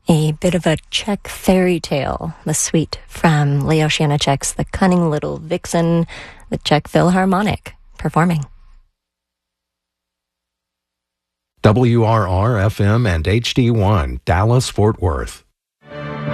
A bit of a Czech fairy tale, the suite from Leos Janáček's The Cunning Little Vixen, the Czech Philharmonic performing. WRR-FM and HD1, Dallas, Fort Worth.